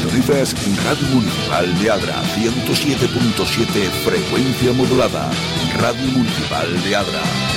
Sintonizas Radio Municipal de Adra, 107.7 frecuencia modulada. Radio Municipal de Adra.